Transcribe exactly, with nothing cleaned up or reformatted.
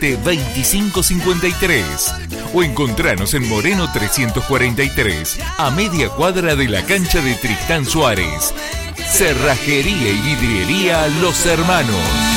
siete, veinticinco cincuenta y tres. O encontranos en Moreno trescientos cuarenta y tres, a media cuadra de la cancha de Tristán Suárez. Cerrajería y vidriería Los Hermanos.